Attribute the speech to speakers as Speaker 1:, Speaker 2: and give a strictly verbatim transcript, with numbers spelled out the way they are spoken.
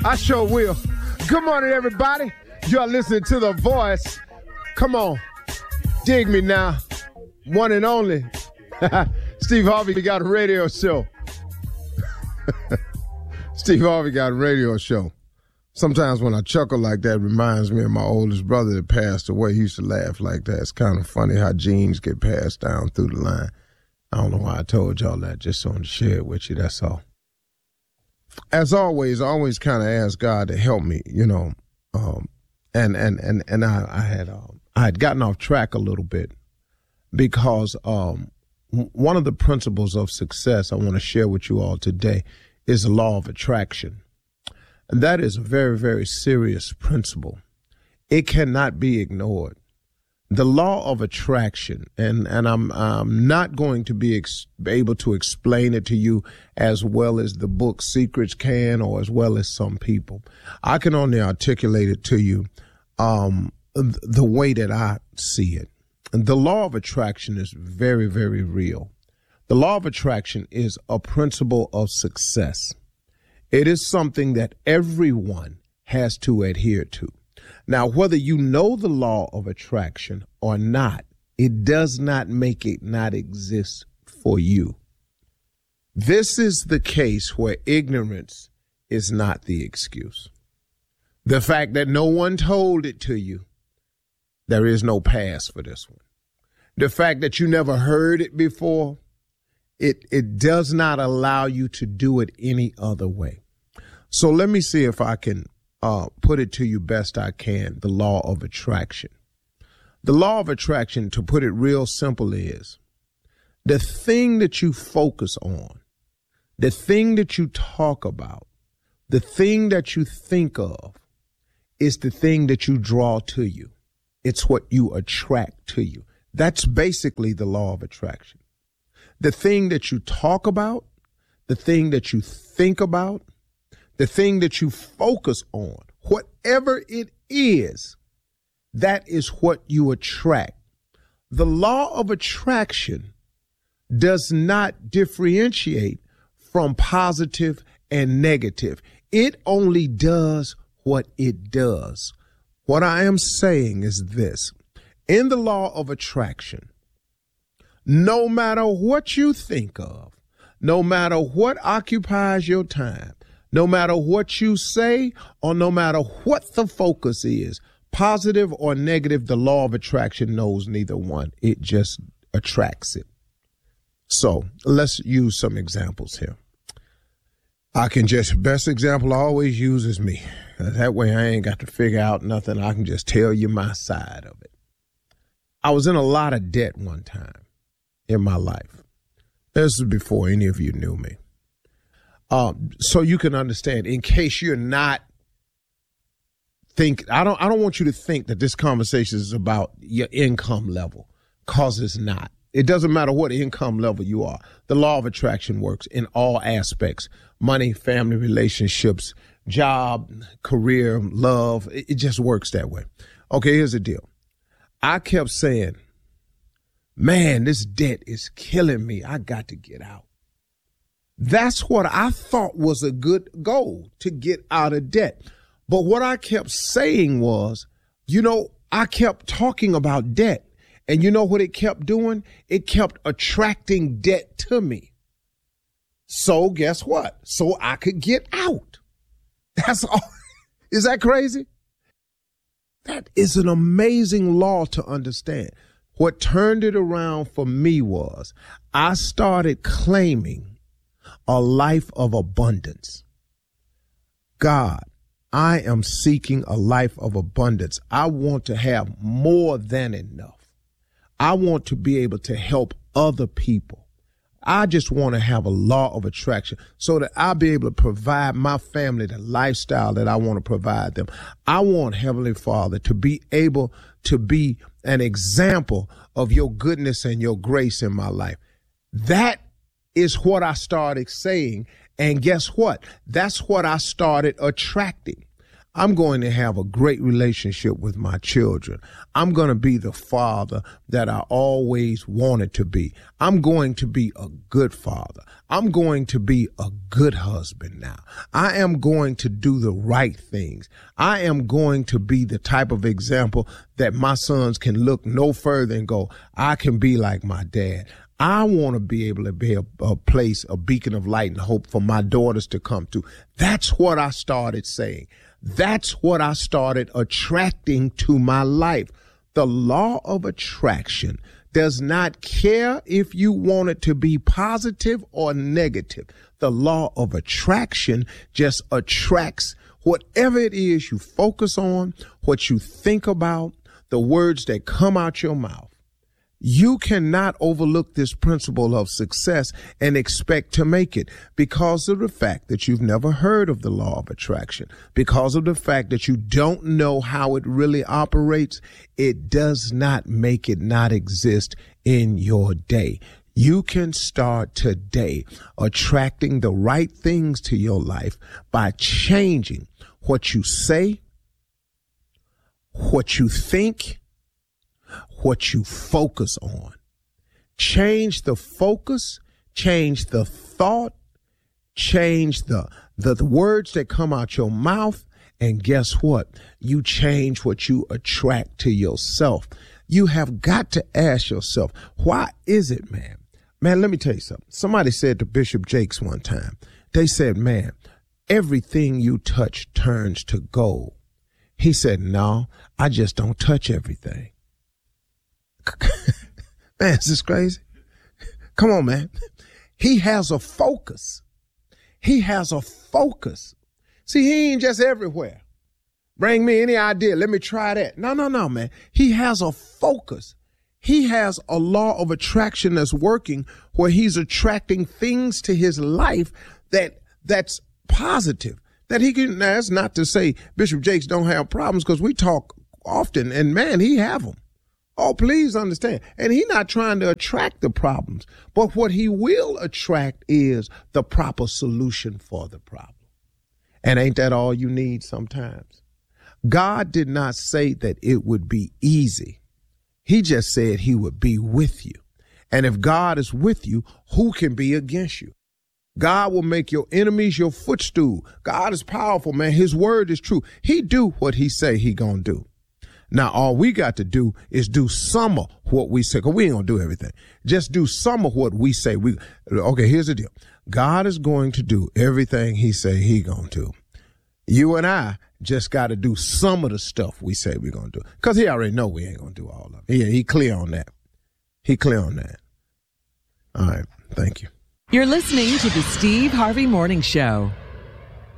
Speaker 1: I sure will. Good morning, everybody. You're listening to The Voice. Come on. Dig me now. One and only. Steve Harvey got a radio show. Steve Harvey got a radio show. Sometimes when I chuckle like that, it reminds me of my oldest brother that passed away. He used to laugh like that. It's kind of funny how genes get passed down through the line. I don't know why I told y'all that, just so to share it with you, that's all. As always, I always kind of ask God to help me, you know, um, and and and and I, I had um, I had gotten off track a little bit because um, one of the principles of success I want to share with you all today is the law of attraction, and that is a very, very serious principle. It cannot be ignored. The law of attraction, and, and I'm, I'm not going to be ex- able to explain it to you as well as the book Secrets can, or as well as some people. I can only articulate it to you um, the way that I see it. And the law of attraction is very, very real. The law of attraction is a principle of success. It is something that everyone has to adhere to. Now, whether you know the law of attraction or not, it does not make it not exist for you. This is the case where ignorance is not the excuse. The fact that no one told it to you, there is no pass for this one. The fact that you never heard it before, it, it does not allow you to do it any other way. So let me see if I can Uh, put it to you best I can, the law of attraction. The law of attraction, to put it real simple, is the thing that you focus on, the thing that you talk about, the thing that you think of is the thing that you draw to you. It's what you attract to you. That's basically the law of attraction. The thing that you talk about, the thing that you think about, the thing that you focus on, whatever it is, that is what you attract. The law of attraction does not differentiate from positive and negative. It only does what it does. What I am saying is this. In the law of attraction, no matter what you think of, no matter what occupies your time, no matter what you say, or no matter what the focus is, positive or negative, the law of attraction knows neither one. It just attracts it. So let's use some examples here. I can just, best example I always use is me. That way I ain't got to figure out nothing. I can just tell you my side of it. I was in a lot of debt one time in my life. This is before any of you knew me. Um, so you can understand, in case you're not think, I don't, I don't want you to think that this conversation is about your income level, cause it's not. It doesn't matter what income level you are. The law of attraction works in all aspects: money, family, relationships, job, career, love. It, it just works that way. Okay, here's the deal. I kept saying, man, this debt is killing me. I got to get out. That's what I thought was a good goal, to get out of debt. But what I kept saying was, you know, I kept talking about debt. And you know what it kept doing? It kept attracting debt to me. So guess what? So I could get out. That's all. Is that crazy? That is an amazing law to understand. What turned it around for me was I started claiming a life of abundance. God, I am seeking a life of abundance. I want to have more than enough. I want to be able to help other people. I just want to have a law of attraction so that I'll be able to provide my family the lifestyle that I want to provide them. I want, Heavenly Father, to be able to be an example of your goodness and your grace in my life. That is what I started saying. And guess what? That's what I started attracting. I'm going to have a great relationship with my children. I'm going to be the father that I always wanted to be. I'm going to be a good father. I'm going to be a good husband now. I am going to do the right things. I am going to be the type of example that my sons can look no further and go, I can be like my dad. I want to be able to be a, a place, a beacon of light and hope for my daughters to come to. That's what I started saying. That's what I started attracting to my life. The law of attraction does not care if you want it to be positive or negative. The law of attraction just attracts whatever it is you focus on, what you think about, the words that come out your mouth. You cannot overlook this principle of success and expect to make it because of the fact that you've never heard of the law of attraction, because of the fact that you don't know how it really operates. It does not make it not exist in your day. You can start today attracting the right things to your life by changing what you say, what you think, what you focus on. Change the focus, change the thought, change the, the, the words that come out your mouth. And guess what? You change what you attract to yourself. You have got to ask yourself, why is it, man? Man, let me tell you something. Somebody said to Bishop Jakes one time, they said, man, everything you touch turns to gold. He said, no, I just don't touch everything. Man, is this crazy? Come on, man. He has a focus. He has a focus. See, he ain't just everywhere. Bring me any idea. Let me try that. No, no, no, man. He has a focus. He has a law of attraction that's working where he's attracting things to his life that that's positive. That he can, now that's not to say Bishop Jakes don't have problems, because we talk often and man, he have them. Oh, please understand. And he's not trying to attract the problems, but what he will attract is the proper solution for the problem. And ain't that all you need sometimes? God did not say that it would be easy. He just said he would be with you. And if God is with you, who can be against you? God will make your enemies your footstool. God is powerful, man. His word is true. He do what he say he gonna do. Now, all we got to do is do some of what we say, because we ain't going to do everything. Just do some of what we say. We Okay, here's the deal. God is going to do everything he say he going to do. You and I just got to do some of the stuff we say we're going to do, because he already know we ain't going to do all of it. Yeah, he clear on that. He clear on that. All right, thank you.
Speaker 2: You're listening to the Steve Harvey Morning Show.